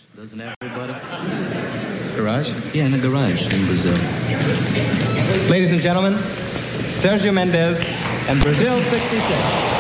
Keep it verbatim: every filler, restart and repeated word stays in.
Doesn't everybody? Garage? Yeah, in a garage in Brazil. Ladies and gentlemen, Sergio Mendes and Brazil sixty-six.